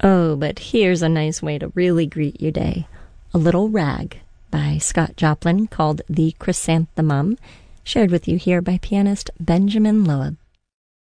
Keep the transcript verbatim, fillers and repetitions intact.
Oh, but here's a nice way to really greet your day. A Little Rag by Scott Joplin, called The Chrysanthemum, shared with you here by pianist Benjamin Loeb.